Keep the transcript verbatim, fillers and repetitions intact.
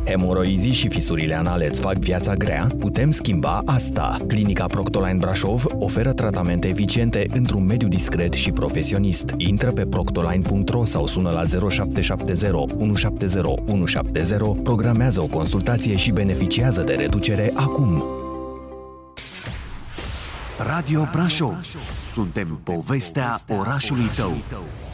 Hemoroizii și fisurile anale îți fac viața grea? Putem schimba asta. Clinica Proctoline Brașov oferă tratamente eficiente într-un mediu discret și profesionist. Intră pe proctoline punct ro sau sună la zero șapte șapte zero unu șapte zero unu șapte zero, programează o consultație și beneficiază de reducere acum. Radio Brașov. Suntem povestea orașului tău.